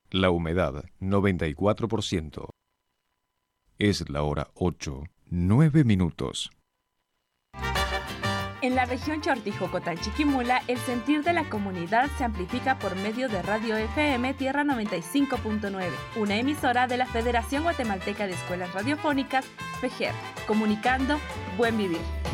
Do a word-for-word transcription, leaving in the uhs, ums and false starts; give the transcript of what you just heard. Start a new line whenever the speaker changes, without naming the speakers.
La humedad, noventa y cuatro por ciento. Es la hora ocho, nueve minutos.
En la región Chortijocotán-Chiquimula, el sentir de la comunidad se amplifica por medio de Radio F M Tierra noventa y cinco punto nueve, una emisora de la Federación Guatemalteca de Escuelas Radiofónicas, FEGER, comunicando Buen Vivir.